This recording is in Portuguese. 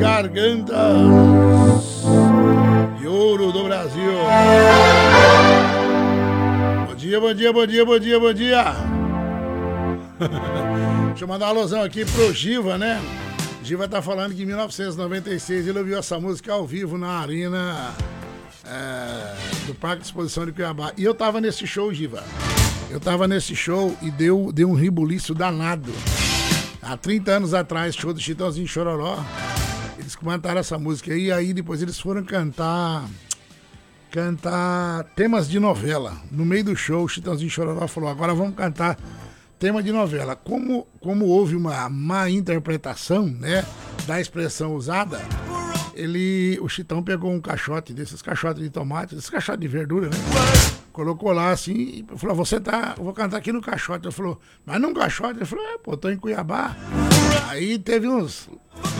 Gargantas de ouro do Brasil. Bom dia, bom dia, bom dia, bom dia, bom dia. Deixa eu mandar uma alusão aqui pro Giva, né? Giva tá falando que em 1996 ele ouviu essa música ao vivo na arena do Parque de Exposição de Cuiabá. E eu tava nesse show, Giva. Eu tava nesse show e deu um ribuliço danado. Há 30 anos atrás, show do Chitãozinho Chororó. Eles cantaram essa música aí, aí depois eles foram cantar temas de novela. No meio do show, o Chitãozinho Chororó falou, agora vamos cantar tema de novela. Como houve uma má interpretação, né, da expressão usada, o Chitão pegou um caixote desses caixotes de tomate, esses caixotes de verdura, né? Colocou lá assim e falou, eu vou cantar aqui no caixote. Ele falou, mas num caixote? Ele falou, pô, tô em Cuiabá. Aí teve uns